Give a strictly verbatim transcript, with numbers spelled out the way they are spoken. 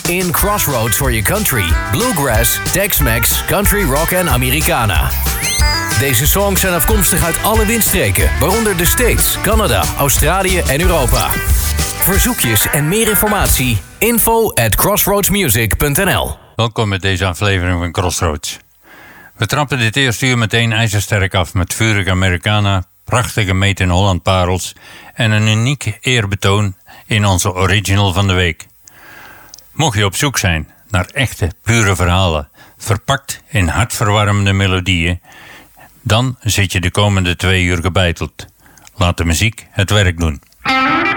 In Crossroads for your country, bluegrass, Tex-Mex, country rock en Americana. Deze songs zijn afkomstig uit alle windstreken, waaronder de States, Canada, Australië en Europa. Verzoekjes en meer informatie, info at crossroadsmusic punt n l. Welkom met deze aflevering van Crossroads. We trappen dit eerste uur meteen ijzersterk af met vurige Americana, prachtige Made in Holland parels en een uniek eerbetoon in onze original van de week. Mocht je op zoek zijn naar echte, pure verhalen, verpakt in hartverwarmende melodieën, dan zit je de komende twee uur gebeiteld. Laat de muziek het werk doen.